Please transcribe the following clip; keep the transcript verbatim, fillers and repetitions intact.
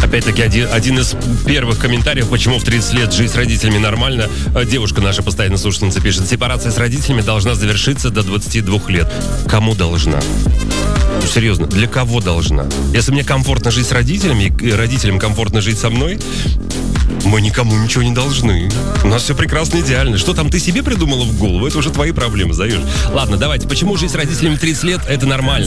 Опять-таки, один, один из первых комментариев, почему в тридцать лет жить с родителями нормально. Девушка наша постоянно слушательница пишет: сепарация с родителями должна завершиться до двадцати двух лет. Кому должна? Ну, серьезно, для кого должна? Если мне комфортно жить с родителями, и родителям комфортно жить со мной, мы никому ничего не должны. У нас все прекрасно, идеально. Что там ты себе придумала в голову? Это уже твои проблемы, Заюш. Ладно, давайте. Почему жить с родителями в тридцать лет? Это нормально.